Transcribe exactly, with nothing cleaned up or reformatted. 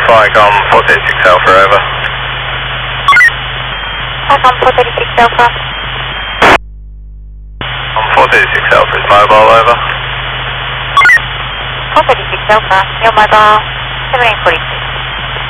Spike on four thirty-six Alpha, over. Spike on four thirty-six Alpha. On four thirty-six Alpha is mobile, over. four thirty-six Alpha, your mobile, seven eight four two.